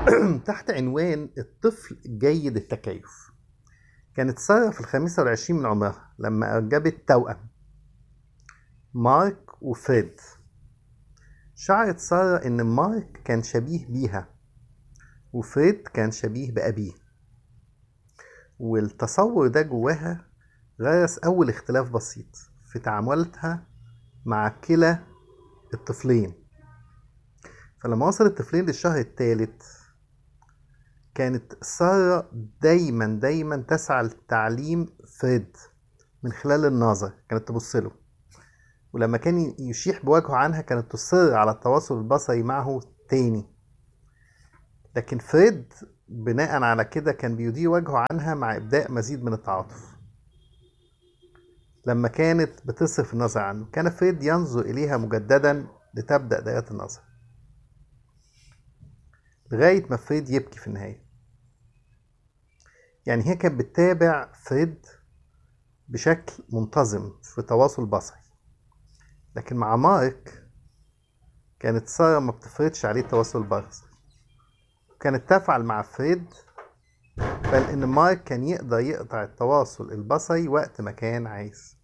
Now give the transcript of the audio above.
تحت عنوان الطفل جيد التكيف. كانت سارة في 25 من عمرها لما أنجبت توأم مارك وفريد. شعرت سارة إن مارك كان شبيه بيها وفريد كان شبيه بأبيه، والتصور ده جواها غرس أول اختلاف بسيط في تعاملاتها مع كلا الطفلين. فلما وصل الطفلين للشهر الثالث كانت سارة دايما تسعى لتعليم فريد من خلال النظر، كانت تبص له، ولما كان يشيح بوجهه عنها كانت تصر على التواصل البصري معه تاني. لكن فريد بناء على كده كان بيدير وجهه عنها مع إبداء مزيد من التعاطف. لما كانت بتصرف النظر عنه كان فريد ينظر إليها مجددا لتبدأ دائرة النظر، لغاية ما فريد يبكي في النهاية. يعني هي كانت بتتابع فريد بشكل منتظم في تواصل بصري، لكن مع مارك كانت سارة ما بتفرضش عليه التواصل البصري، كانت تفعل مع فريد، بل إن مارك كان يقدر يقطع التواصل البصري وقت ما كان عايز.